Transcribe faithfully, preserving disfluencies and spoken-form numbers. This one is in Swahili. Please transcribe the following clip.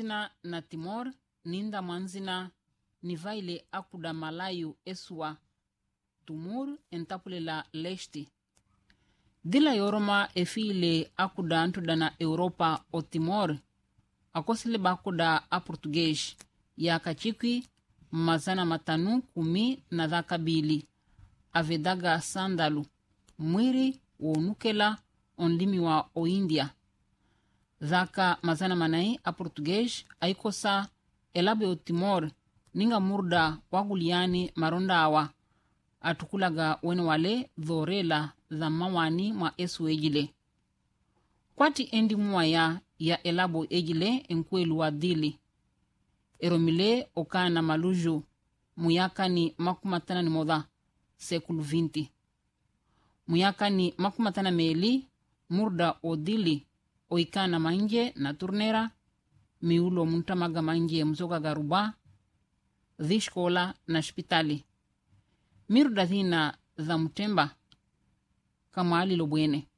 China na Timor ninda mwanzina nivaile akuda Malayu eswa Tumur entapule la leste. Dila yoroma efile akuda antuda na Europa o Timor akosile bakuda a Português ya kachikwi mazana matanu kumi na dhaka bili avedaga sandalu mwiri wonukela onlimi wa o India. Dhaka mazana manai a Português aikosa elabe o Timor ninga murda waguliani maronda awa atukulaga wene wale dhorela za mawani mwa esu ejile. Kwati endi muaya ya elabo ejile enkwelu wa dili. Eromile okana maluju muyaka ni makumatana ni moda sekulu vinti. Muyaka ni makumatana meeli murda o dili oikana manje na turnera miulo muntamaga manje mzoga garuba dhishkola na shpitali. Mirda dhina za mutemba kama alilo bwene.